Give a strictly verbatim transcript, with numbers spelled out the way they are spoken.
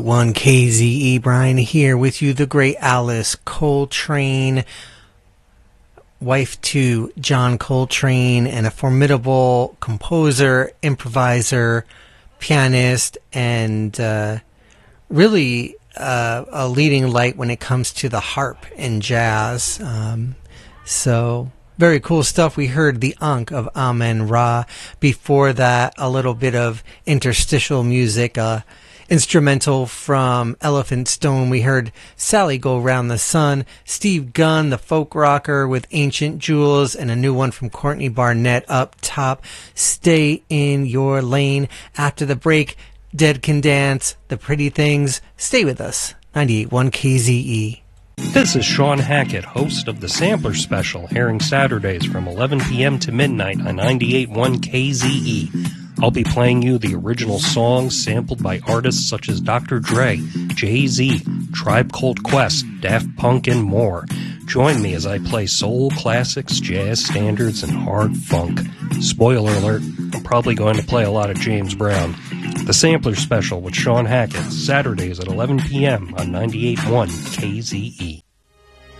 one K Z E, Brian here with you, the great Alice Coltrane, wife to John Coltrane, and a formidable composer, improviser, pianist, and uh, really uh, a leading light when it comes to the harp in jazz. Um, so very cool stuff. We heard the Ankh of Amen-Ra. Before that, a little bit of interstitial music, uh, instrumental from Elephant Stone. We heard Sally Go Round the Sun, Steve Gunn, the folk rocker, with Ancient Jewels, and a new one from Courtney Barnett up top, Stay in Your Lane. After the break, Dead Can Dance, The Pretty Things. Stay with us. ninety-eight point one K Z E. This is Sean Hackett, host of the Sampler Special, airing Saturdays from eleven p.m. to midnight on ninety-eight point one K Z E. I'll be playing you the original songs sampled by artists such as Doctor Dre, Jay-Z, Tribe Called Quest, Daft Punk, and more. Join me as I play soul classics, jazz standards, and hard funk. Spoiler alert, I'm probably going to play a lot of James Brown. The Sampler Special with Sean Hackett, Saturdays at eleven p.m. on ninety-eight point one K Z E.